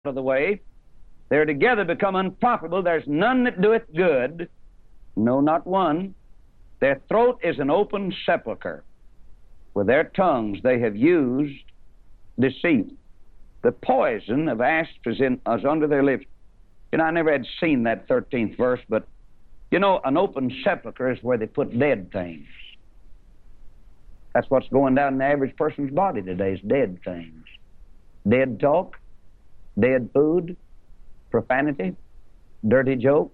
of the way. They're together become unprofitable. There's none that doeth good, no, not one. Their throat is an open sepulchre. With their tongues they have used deceit. The poison of asps is under their lips. You know, I never had seen that 13th verse, but you know, an open sepulchre is where they put dead things. That's what's going down in the average person's body today, is dead things. Dead talk, dead food, profanity, dirty jokes.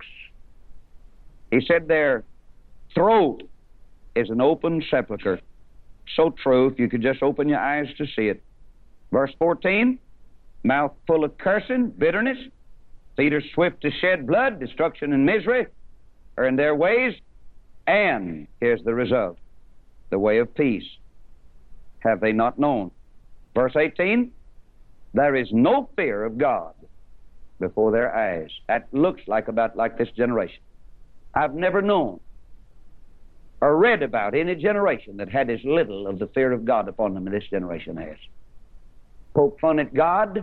He said their throat is an open sepulchre. So true, if you could just open your eyes to see it. Verse 14, mouth full of cursing, bitterness, feet are swift to shed blood, destruction and misery are in their ways, and here's the result, the way of peace have they not known. Verse 18, there is no fear of God before their eyes. That looks about like this generation. I've never known or read about any generation that had as little of the fear of God upon them as this generation has. Poke fun at God.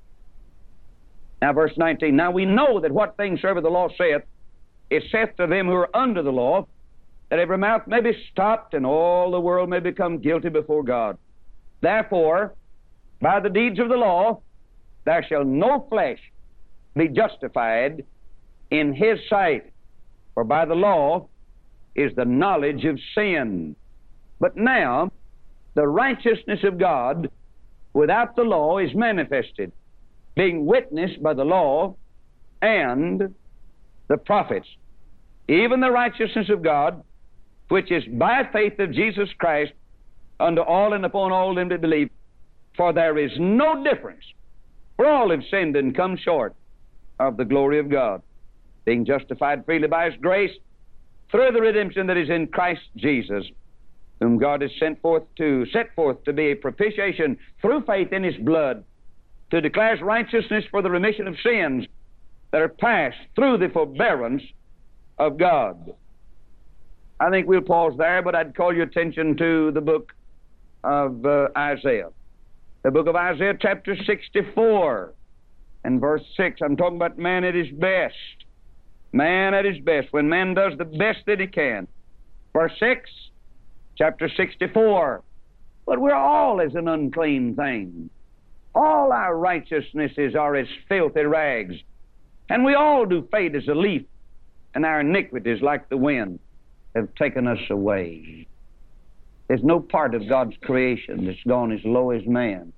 Now verse 19, now we know that what things soever the law saith, it saith to them who are under the law, that every mouth may be stopped, and all the world may become guilty before God. Therefore, by the deeds of the law, there shall no flesh be justified in his sight. For by the law is the knowledge of sin. But now, the righteousness of God without the law is manifested, being witnessed by the law and the prophets, even the righteousness of God, which is by faith of Jesus Christ unto all and upon all them that believe. For there is no difference, for all have sinned and come short of the glory of God, being justified freely by his grace through the redemption that is in Christ Jesus, whom God has set forth to be a propitiation through faith in his blood, to declare his righteousness for the remission of sins that are passed through the forbearance of God. I think we'll pause there, but I'd call your attention to the book of Isaiah. The book of Isaiah, chapter 64, and verse 6. I'm talking about man at his best. Man at his best, when man does the best that he can. Verse 6, chapter 64. But we're all as an unclean thing. All our righteousnesses are as filthy rags. And we all do fade as a leaf, and our iniquities, like the wind, have taken us away. There's no part of God's creation that's gone as low as man.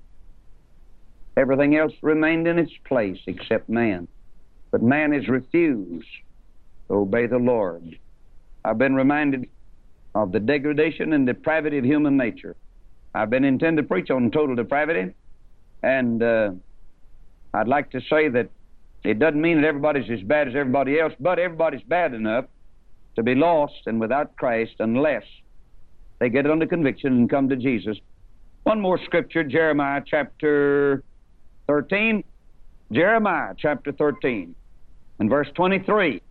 Everything else remained in its place except man. But man has refused to obey the Lord. I've been reminded of the degradation and depravity of human nature. I've been intended to preach on total depravity, and I'd like to say that it doesn't mean that everybody's as bad as everybody else, but everybody's bad enough to be lost and without Christ unless they get under conviction and come to Jesus. One more scripture, Jeremiah chapter 13. Jeremiah chapter 13 and verse 23.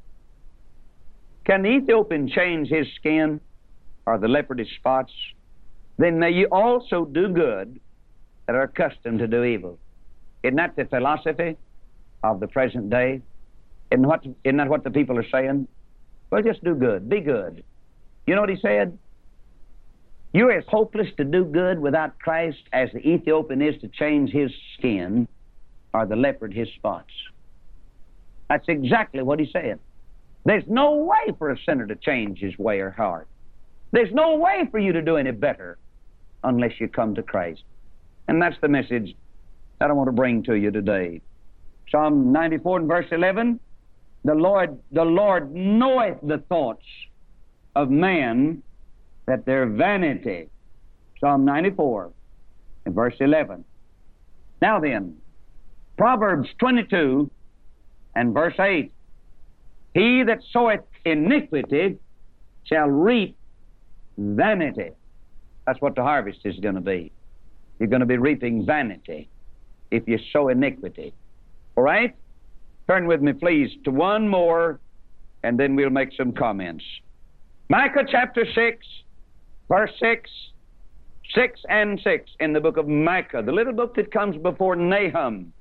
Can the Ethiopian change his skin or the leopard his spots? Then may you also do good that are accustomed to do evil. Isn't that the philosophy of the present day? Isn't that what the people are saying? Well, just do good. Be good. You know what he said? You're as hopeless to do good without Christ as the Ethiopian is to change his skin or the leopard his spots. That's exactly what he said. There's no way for a sinner to change his way or heart. There's no way for you to do any better unless you come to Christ. And that's the message that I want to bring to you today. Psalm 94 and verse 11, the Lord knoweth the thoughts of man, that they're vanity. Psalm 94 and verse 11. Now then, Proverbs 22 and verse 8. He that soweth iniquity shall reap vanity. That's what the harvest is going to be. You're going to be reaping vanity if you sow iniquity. All right? Turn with me, please, to one more, and then we'll make some comments. Micah chapter 6, verse 6 and 6 in the book of Micah, the little book that comes before Nahum.